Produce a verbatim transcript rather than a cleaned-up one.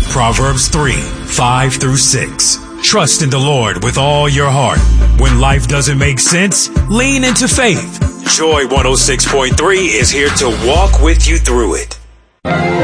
Proverbs three, five through six. Trust in the Lord with all your heart. When life doesn't make sense, lean into faith. Joy one oh six point three is here to walk with you through it.